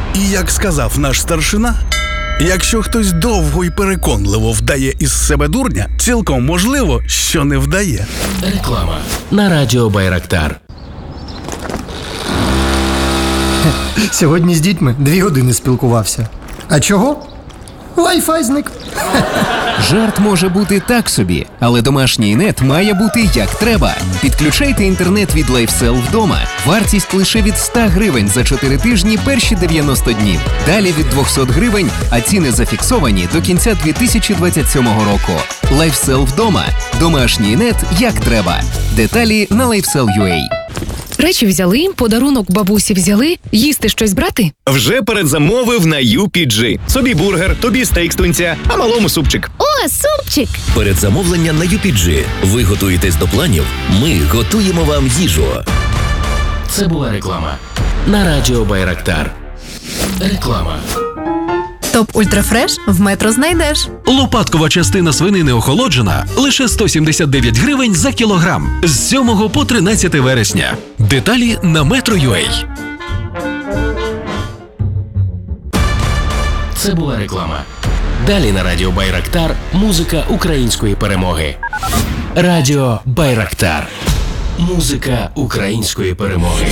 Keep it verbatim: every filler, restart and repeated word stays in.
І як сказав наш старшина, якщо хтось довго й переконливо вдає із себе дурня, цілком можливо, що не вдає. Реклама на радіо Байрактар. Сьогодні з дітьми дві години спілкувався. А чого? Wi-Fi зник. Жарт може бути так собі, але домашній нет має бути як треба. Підключайте інтернет від LifeSell вдома. Вартість лише від сто гривень за чотири тижні перші дев'яносто днів. Далі від двісті гривень, а ціни зафіксовані до кінця дві тисячі двадцять сьомого року. LifeSell вдома. Домашній нет як треба. Деталі на LifeSell.ua. Речі взяли, подарунок бабусі взяли, їсти щось брати? Вже передзамовив на ю пі джі. Собі бургер, тобі стейк з тунця, а малому супчик. О, супчик! Передзамовлення на ю пі джі. Ви готуєтесь до планів? Ми готуємо вам їжу. Це була реклама на радіо Байрактар. Реклама. Топ Ультрафреш в Метро знайдеш. Лопаткова частина свинини охолоджена лише сто сімдесят дев'ять гривень за кілограм з сьомого по тринадцяте вересня. Деталі на Metro.ua. Це була реклама. Далі на радіо Байрактар музика української перемоги. Радіо Байрактар. Музика української перемоги.